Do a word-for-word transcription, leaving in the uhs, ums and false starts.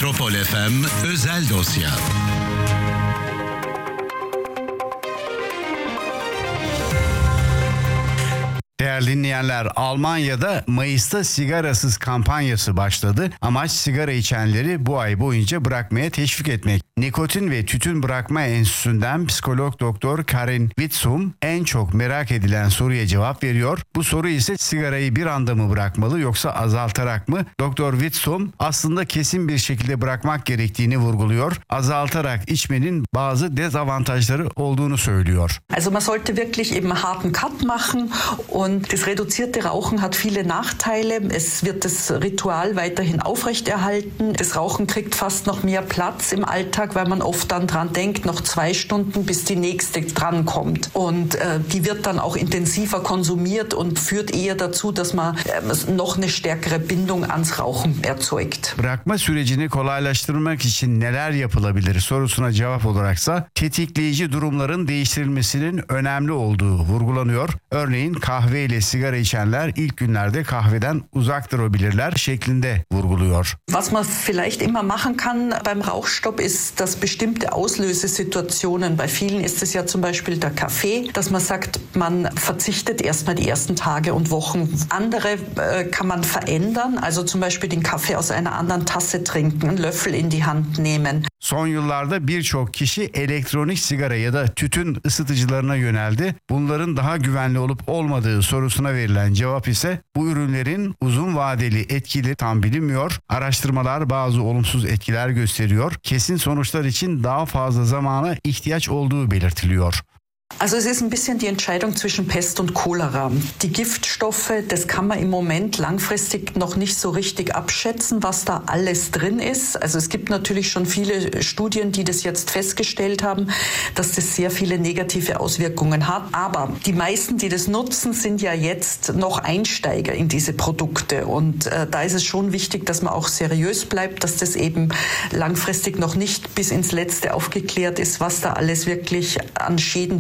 Metropol F M Özel Dosya. Değerli dinleyenler, Almanya'da Mayıs'ta sigarasız kampanyası başladı. Amaç sigara içenleri bu ay boyunca bırakmaya teşvik etmek. Nikotin ve Tütün Bırakma Enstitüsü'nden psikolog doktor Karin Witzum en çok merak edilen soruya cevap veriyor. Bu soru ise sigarayı bir anda mı bırakmalı yoksa azaltarak mı? Doktor Witzum aslında kesin bir şekilde bırakmak gerektiğini vurguluyor. Azaltarak içmenin bazı dezavantajları olduğunu söylüyor. Also man sollte wirklich eben harten Cut machen und das reduzierte Rauchen hat viele Nachteile. Es wird das Ritual weiterhin aufrechterhalten. Das Rauchen kriegt fast noch mehr Platz im Alltag, weil man oft dann dran denkt, noch zwei Stunden, bis die nächste drankommt. Und äh, die wird dann auch intensiver konsumiert und führt eher dazu, dass man äh, noch eine stärkere Bindung ans Rauchen erzeugt. Bırakma sürecini kolaylaştırmak için neler yapılabilir sorusuna cevap olaraksa tetikleyici durumların değiştirilmesinin önemli olduğu vurgulanıyor. Örneğin kahve ile sigara içenler ilk günlerde kahveden uzak durabilirler şeklinde vurguluyor. Was man vielleicht immer machen kann beim Rauchstopp ist, dass bestimmte Auslösesituationen, bei vielen ist es ja zum Beispiel der Kaffee, dass man sagt, man verzichtet erstmal die ersten Tage und Wochen. Andere äh, kann man verändern, also zum Beispiel den Kaffee aus einer anderen Tasse trinken, einen Löffel in die Hand nehmen. Son yıllarda birçok kişi elektronik sigara ya da tütün ısıtıcılarına yöneldi. Bunların daha güvenli olup olmadığı sorusuna verilen cevap ise bu ürünlerin uzun vadeli etkileri tam bilinmiyor. Araştırmalar bazı olumsuz etkiler gösteriyor. Kesin sonuçlar için daha fazla zamana ihtiyaç olduğu belirtiliyor. Also es ist ein bisschen die Entscheidung zwischen Pest und Cholera. Die Giftstoffe, das kann man im Moment langfristig noch nicht so richtig abschätzen, was da alles drin ist. Also es gibt natürlich schon viele Studien, die das jetzt festgestellt haben, dass das sehr viele negative Auswirkungen hat. Aber die meisten, die das nutzen, sind ja jetzt noch Einsteiger in diese Produkte. Und äh, da ist es schon wichtig, dass man auch seriös bleibt, dass das eben langfristig noch nicht bis ins Letzte aufgeklärt ist, was da alles wirklich an Schäden